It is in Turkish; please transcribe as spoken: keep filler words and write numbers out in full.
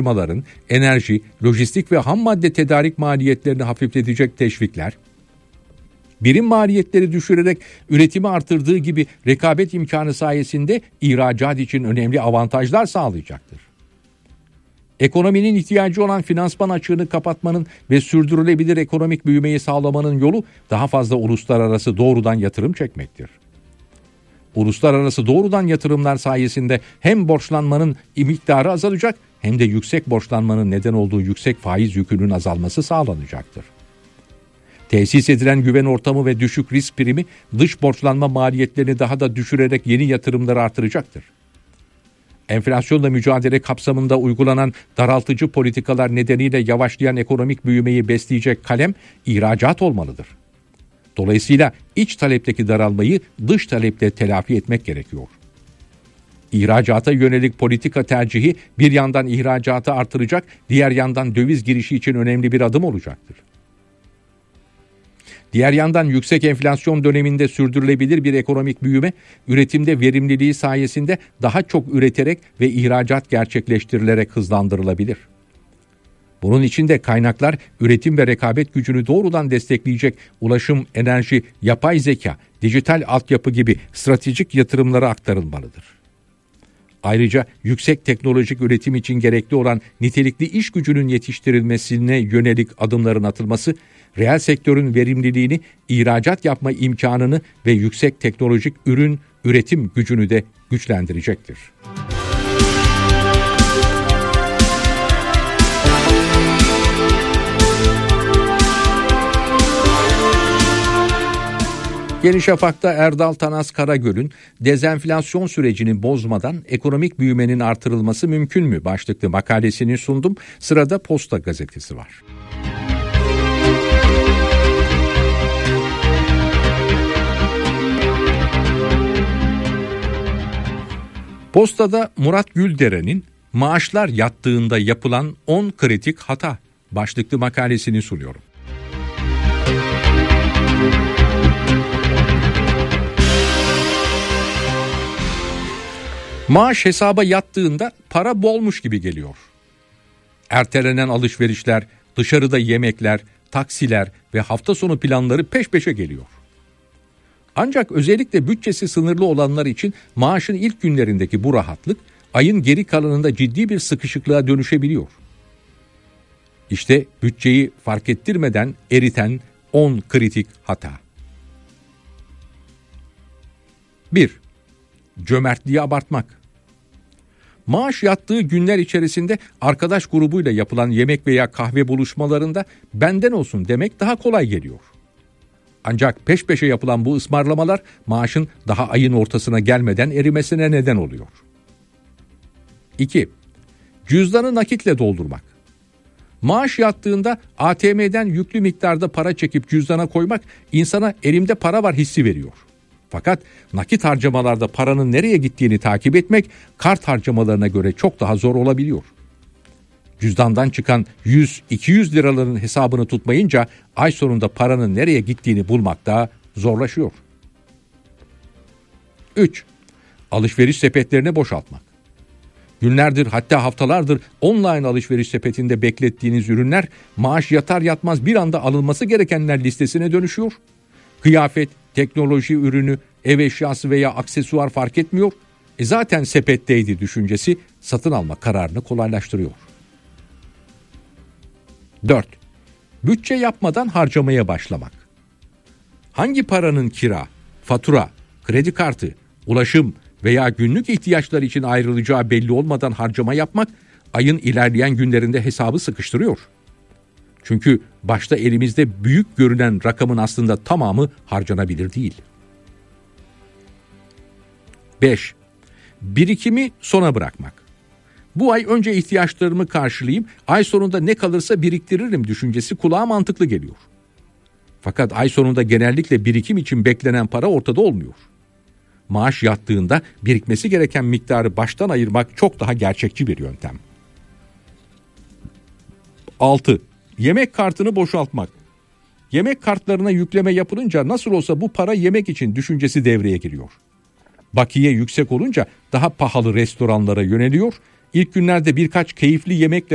firmaların enerji, lojistik ve ham madde tedarik maliyetlerini hafifletecek teşvikler, birim maliyetleri düşürerek üretimi artırdığı gibi rekabet imkanı sayesinde ihracat için önemli avantajlar sağlayacaktır. Ekonominin ihtiyacı olan finansman açığını kapatmanın ve sürdürülebilir ekonomik büyümeyi sağlamanın yolu daha fazla uluslararası doğrudan yatırım çekmektir. Uluslararası doğrudan yatırımlar sayesinde hem borçlanmanın miktarı azalacak hem de yüksek borçlanmanın neden olduğu yüksek faiz yükünün azalması sağlanacaktır. Tesis edilen güven ortamı ve düşük risk primi dış borçlanma maliyetlerini daha da düşürerek yeni yatırımları artıracaktır. Enflasyonla mücadele kapsamında uygulanan daraltıcı politikalar nedeniyle yavaşlayan ekonomik büyümeyi besleyecek kalem ihracat olmalıdır. Dolayısıyla iç talepteki daralmayı dış taleple telafi etmek gerekiyor. İhracata yönelik politika tercihi bir yandan ihracatı artıracak, diğer yandan döviz girişi için önemli bir adım olacaktır. Diğer yandan yüksek enflasyon döneminde sürdürülebilir bir ekonomik büyüme, üretimde verimliliği sayesinde daha çok üreterek ve ihracat gerçekleştirilerek hızlandırılabilir. Bunun için de kaynaklar üretim ve rekabet gücünü doğrudan destekleyecek ulaşım, enerji, yapay zeka, dijital altyapı gibi stratejik yatırımlara aktarılmalıdır. Ayrıca yüksek teknolojik üretim için gerekli olan nitelikli iş gücünün yetiştirilmesine yönelik adımların atılması, reel sektörün verimliliğini, ihracat yapma imkanını ve yüksek teknolojik ürün üretim gücünü de güçlendirecektir. Yeni Şafak'ta Erdal Tanas Karagöl'ün dezenflasyon sürecini bozmadan ekonomik büyümenin artırılması mümkün mü başlıklı makalesini sundum. Sırada Posta gazetesi var. Posta'da Murat Gülderen'in maaşlar yattığında yapılan on kritik hata başlıklı makalesini sunuyorum. Maaş hesaba yattığında para bolmuş gibi geliyor. Ertelenen alışverişler, dışarıda yemekler, taksiler ve hafta sonu planları peş peşe geliyor. Ancak özellikle bütçesi sınırlı olanlar için maaşın ilk günlerindeki bu rahatlık ayın geri kalanında ciddi bir sıkışıklığa dönüşebiliyor. İşte bütçeyi fark ettirmeden eriten on kritik hata. bir. Cömertliği abartmak. Maaş yattığı günler içerisinde arkadaş grubuyla yapılan yemek veya kahve buluşmalarında benden olsun demek daha kolay geliyor. Ancak peş peşe yapılan bu ısmarlamalar maaşın daha ayın ortasına gelmeden erimesine neden oluyor. iki. Cüzdanı nakitle doldurmak. Maaş yattığında A T M'den yüklü miktarda para çekip cüzdana koymak insana elimde para var hissi veriyor. Fakat nakit harcamalarda paranın nereye gittiğini takip etmek kart harcamalarına göre çok daha zor olabiliyor. Cüzdandan çıkan yüz iki yüz liraların hesabını tutmayınca ay sonunda paranın nereye gittiğini bulmak da zorlaşıyor. üç. Alışveriş sepetlerini boşaltmak. Günlerdir hatta haftalardır online alışveriş sepetinde beklettiğiniz ürünler maaş yatar yatmaz bir anda alınması gerekenler listesine dönüşüyor. Kıyafet, teknoloji ürünü, ev eşyası veya aksesuar fark etmiyor. E zaten sepetteydi düşüncesi satın alma kararını kolaylaştırıyor. dört. Bütçe yapmadan harcamaya başlamak. Hangi paranın kira, fatura, kredi kartı, ulaşım veya günlük ihtiyaçlar için ayrılacağı belli olmadan harcama yapmak ayın ilerleyen günlerinde hesabı sıkıştırıyor. Çünkü başta elimizde büyük görünen rakamın aslında tamamı harcanabilir değil. beş. Birikimi sona bırakmak. Bu ay önce ihtiyaçlarımı karşılayayım, ay sonunda ne kalırsa biriktiririm düşüncesi kulağa mantıklı geliyor. Fakat ay sonunda genellikle birikim için beklenen para ortada olmuyor. Maaş yattığında birikmesi gereken miktarı baştan ayırmak çok daha gerçekçi bir yöntem. altı. Yemek kartını boşaltmak. Yemek kartlarına yükleme yapılınca nasıl olsa bu para yemek için düşüncesi devreye giriyor. Bakiye yüksek olunca daha pahalı restoranlara yöneliyor. İlk günlerde birkaç keyifli yemekle